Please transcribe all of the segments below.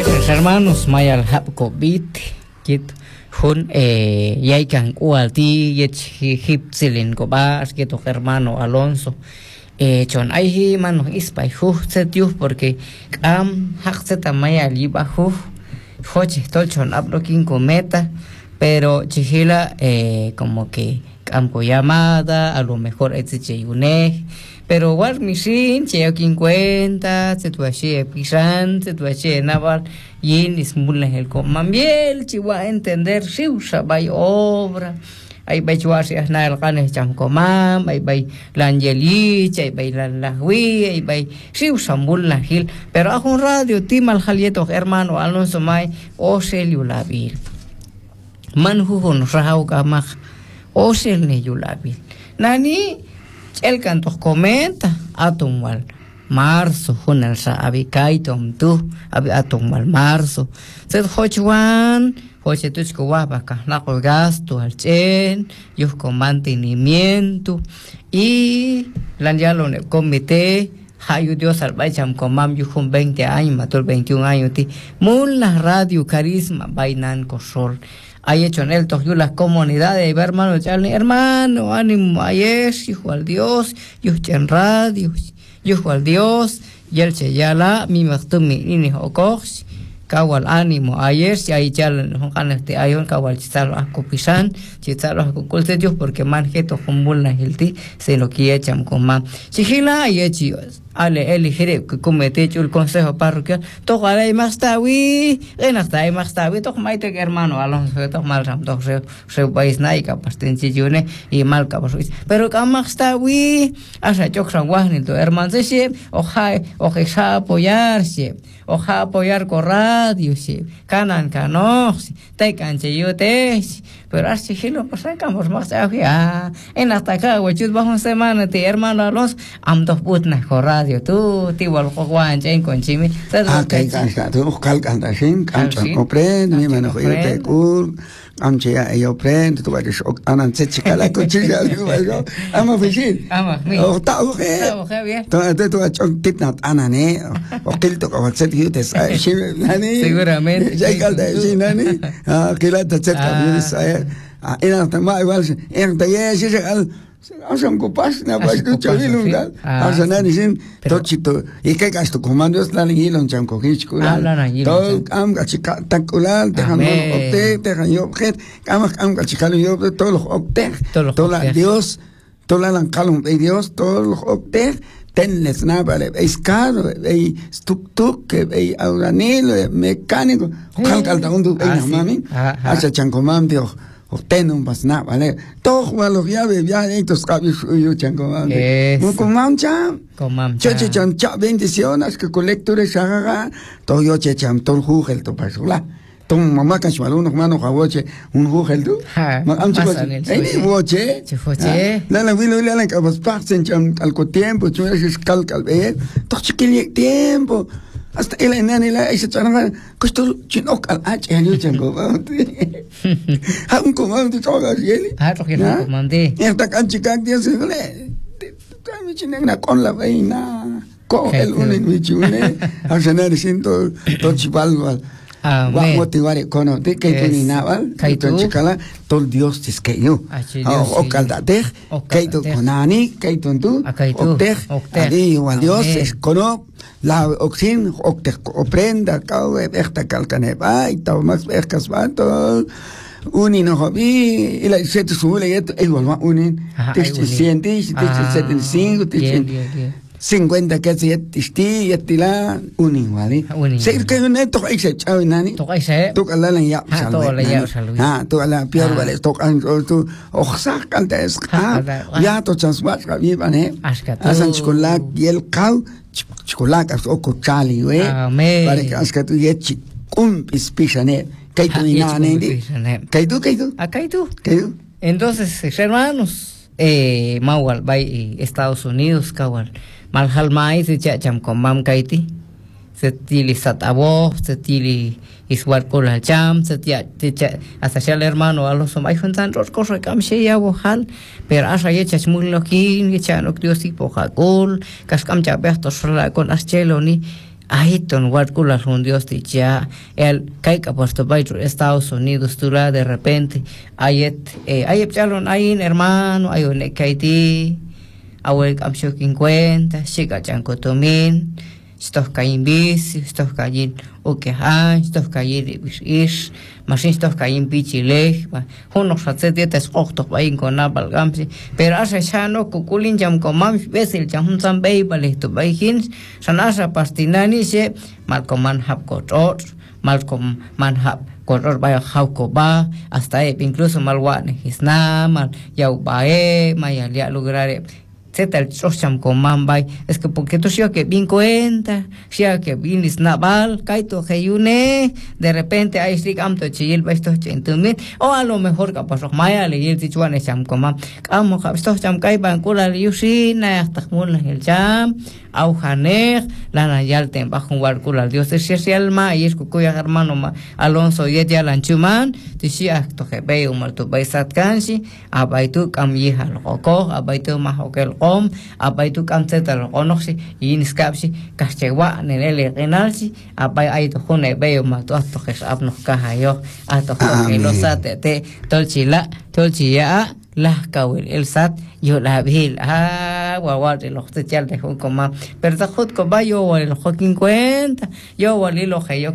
hermanos mayal COVID kit hun yaikan ualti yech hipsilin ko ba que tu hermano Alonso chon ai mano ispai hu setiu porque hakseta mayal iba hu hoche tol chon ablokin cometa pero chihila como que campo llamada a lo mejor este une pero igual mi sin cheo 50 se tu así pisan se tu así naval yin is mulle el comambiel chiwa entender si usa bay obra ay bay chua si asna el canes cham comam ay bay langeli ay bay la hui ay bay si usa mulla hil pero a un radio timal halieto hermano Alonso mai o celulabil manhu hon rahau kamah o sel ne yulabil nani el canto comenta atumwal marzo hunal sa abikaitom tu atumwal marzo se hochwan hoche tuchko wabaka na gasto al chen yo con mantenimiento y lanjalo ne comité hayu Dios al baicham comam yo con 20 años mató 21 años ti mulla radio carisma bainan cosol hay hecho en el toque las comunidades de hermano Charlie hermano ánimo ayer hijo al Dios yo en radio hijo al Dios y el cheyala mi mastumi ini hokos kawal ánimo ayer si hay chal honkan este ayon kawal chitalo akupisan chitalo akukulte Dios porque manjeto kumbulna hilti se lo que echam con man sigila ayechi ale eligere que comete el consejo parroquial to ale más tawi enasta más tawi to maite hermano Alonso to mal ram to se país naika pastenchiyune y mal cabos pero más tawi asa chokran wahni to hermano se oja apoyarse oja apoyar con radio se canan canos te canche yo te pero así hilo pues sacamos más tawi en hasta acá huechut bajo semana te hermano Alonso am dos putna con radio tu tiwal kokwan chen con chimi kai kan tu kalkan da shin kan chan opren mi mano te kul am che yo pren tu va de anan se chikala ko chiga yo ama fishin ama mi o ta o bien tu chon tipnat anane o kilto ko set yu te sai nani seguramente ya kal da shin nani kila ta set ka sai ina ta mai val en ta ye shi al Asam ko pas na pas tu chavilun dal asana nisin tochito y que gasto comando es la ngilon cham ko hichkula to am ga chika takulan te han opte te han yo objet am ga chikalo yo todos los opte toda Dios toda la calum de Dios todos los opte tenles na vale es caro ei tuk que ei auranil mecánico calcal da undu ei mami asa chancomam Dios obtengo un pasna vale todo lo que ya estos cabios yo chango vale comam choche chan cha bendiciones que colectores haga todo yo che cham todo jugel to pasula tu mamá que su alumno hermano jaboche un jugel tu am chico boche la vilo la que vas pasen cham al tiempo tú eres calcal todo chiquil tiempo hasta el enani la ese chana costó chinok al h yo chango un comando todo yeli to que no comandé esta canchica que se le también china con la vaina con el unen michune a cenar siento todo chipal va a motivar con de que tú ni nada que tú chicala todo Dios es que yo o caldate que tú conani que tú octer ahí igual Dios es cono la oxin octer oprenda cau esta calcane va y todo más vercas va todo uni no hobby y la se te sube y igual va uni te sientes te 75 te 50 que se tisti yatila uni wali se que no to ai se chau nani to ai se to ala ya salud to ala pior vale to tu oxa cantes ya to transwas ka vi bane asan chocolate y el cau chocolate o cochali we para que aska tu yechi kum pispishane kaitu inane kaitu entonces hermanos mawal by Estados Unidos kawal malhal mai se cham komam kaiti se tili satabo se tili iswar kolal cham se tia hasta el hermano a los mai juntan dos cosas cam se ya bohal pero asa ye chachmul lokin ye chan ok Dios tipo hakul kas kam cha besto sola con aschelo ni ahí ton guarculas un Dios ya el caiga puesto bajo Estados Unidos tura de repente ayet chalon ahí hermano hay un kaiti awel kamsho 50 chica chanco tomin estos caen bis estos caen estos caen is mas estos caen pichile uno se te escoto vain con abalgamsi pero hace chano kukulin jam komam veces jam san bay balito bayin sanasa pastinani se malcoman hab kotot malcom manhab kotor bay hauko ba hasta incluso malwane hisna mal yau bae mayalia lograre el socham con mambay es que porque tú sí que bien cuenta sí que bien es naval kaito heyune de repente hay sí amto chil va estos 100,000 o a lo mejor capaz maya le el tichuan cham con mam amo estos cham kai ban kula yusi na hasta mul el cham au haner la nayal ten bajo un kula dios es si alma y es cuya hermano Alonso y ya lanchuman tisi acto que veo malto baisat kansi abaitu kam yihal oko abaitu mahokel apa itu kamsetal onoksi inskapsi kascewa nelele renalsi apa itu hone beo mato ato ges abno kahayo ato que lo sate te tolchila tolchia las kawil el sat yo la bil guagua de los techal de como pero ta hot ko bayo o el 50 yo wali lo yo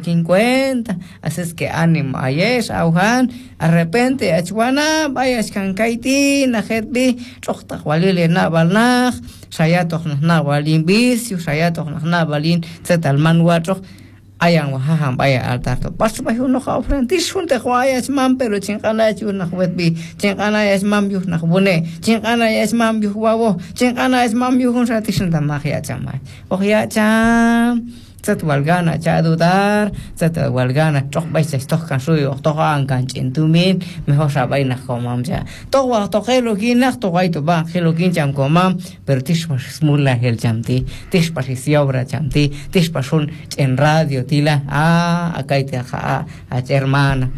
50 así es que ánimo ayes auhan de repente achwana vayas kan kaiti na hetbi rohta wali le na balnah saya toh na walin bis saya toh na balin setal manwatro ayang waham baya altar to pas ba uno ka ofrentis hunte khwaya mam pero chinkana chu na khwetbi chinkana es mam yu na khbune chinkana es mam yu wawo chinkana es mam yu hun satishan ta magia chamai ohya cham set walgana cha dudar set walgana tok bai se tok kan suyo tok an kan chintumin mejor sabai na khomam ja to wa to khelo kinak to gai to ba khelo kin cham komam pero tish pas smulla hel chamti tish pas siobra chamti tish pasun en radio tila acá te a hermana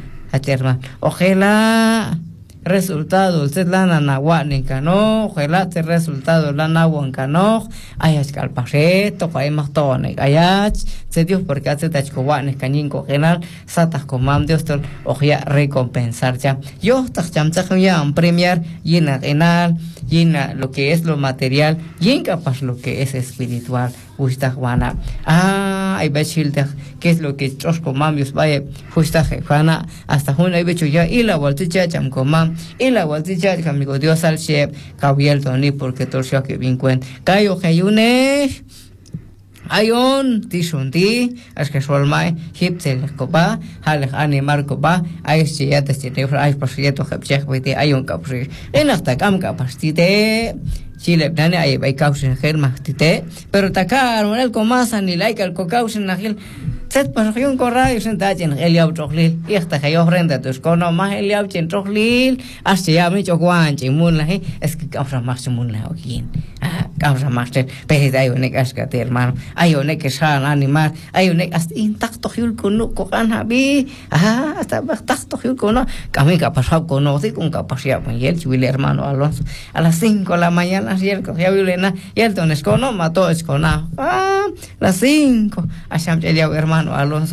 ojalá resultado usted la nahuan en cano ojalá te resultado la nahuan cano ayas calpareto hay más tone ayach se Dios porque hace tachcoan cañín cogenal satas comam Dios tol oja recompensar ya yo tacham ya un premiar llena renal llena lo que es lo material y incapaz lo que es espiritual justa Juana hay bechilta que es lo que chos comamios vaya justa Juana hasta Juana hay becho ya y la volticha cham comam y la volticha amigo Dios al chef cabierto ni porque torció que bien cuen cayo hayune ayon tisundi as que solmai hipsel copa hal animar copa ay si ya te tiene ay pasieto hepchek vete ayon kapri en hasta cam capacite Chile plane ay bay causen germa tite pero tacar el comasa ni like el cocausen nagil set pasión corray sentachen el yau troglil y hasta que yo frente tus cono más el yau chen troglil hasta ya me chocuanche mun la es que causa más mun la okin causa más pero hay un cascate hermano hay un que san animar hay un hasta intacto yul con cocan habi hasta intacto yul con camica pasado con no con capacidad con el chile hermano Alonso a las 5 de la mañana ayer cogía violena y el don escono mató escona las 5 a el hermano Alonso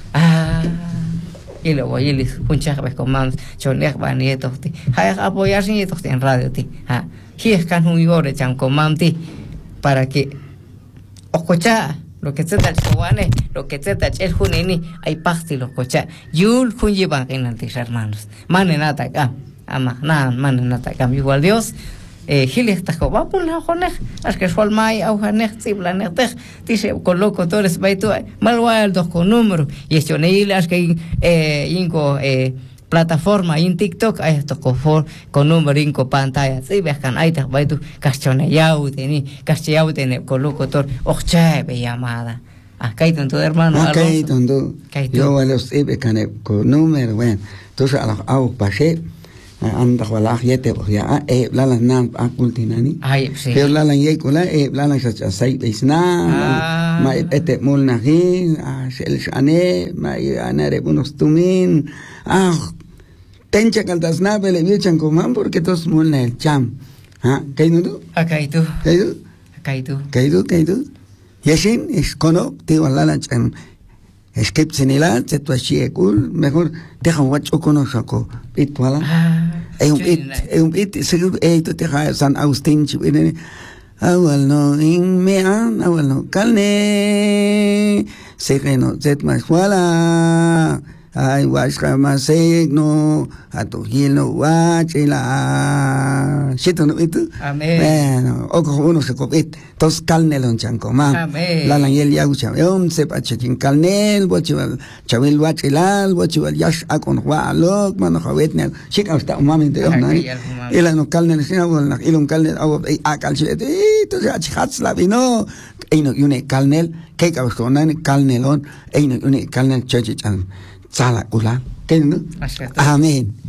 y luego y les puncha pues comandos chonek van nietos ti hay apoyar sin nietos en radio ti si es can un yore chan comandi para que escucha lo que se tal suane lo que se tal el junini hay pasti lo escucha yul junji van en antes hermanos manenata acá amanan manenata acá igual Dios Giles tajo va por la jonej as que sol mai au hanej tiblanej dice coloco tores baitu malwal dos con número y esto neilas que inco plataforma en TikTok hay esto con número inco pantalla si ves can hay tas baitu cachone yau teni cacheu teni coloco tor ocha be llamada acá tanto hermano acá tanto yo a los can con número bueno entonces a au pasé anda wala yete ya la nan akultinani pero la yey kula la sa sai isna ma ete mulnahi el ane ma anare unos tumin tencha cantas na bele vichan coman porque tos mulna el cham kaidu akaitu Yashin es cono te walalan chan escape senela se tu cool mejor deja guacho cono saco it wala un bit seguro tu te San Agustín chibene awal no in mean awal no calne sereno zet más wala ay wash kama segno ato hilo wachila shito no itu Amén. bueno oko uno se copit tos calnelon chanco ma Amén. la yel yagucha se pachin calnel bochival chavel wachilal bochival yash akon walok mano hawetnel shik hasta mami de ona ila no calnel sina wal ilon calnel aw akal shit to ya chats la vino eino une calnel ke ka stonan calnelon eino une calnel chachichan sala ula. ¿Qué no? Amén.